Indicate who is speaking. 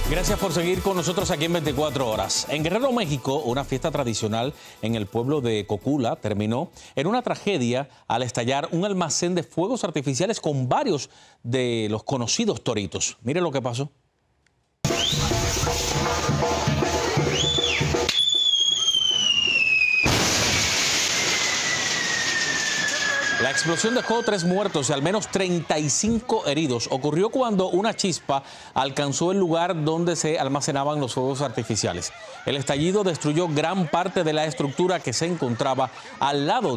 Speaker 1: Gracias por seguir con nosotros aquí en 24 horas. En Guerrero, México, una fiesta tradicional en el pueblo de Cocula terminó en una tragedia al estallar un almacén de fuegos artificiales con varios de los conocidos toritos. Mire lo que pasó. La explosión dejó 3 muertos y al menos 35 heridos. Ocurrió cuando una chispa alcanzó el lugar donde se almacenaban los fuegos artificiales. El estallido destruyó gran parte de la estructura que se encontraba al lado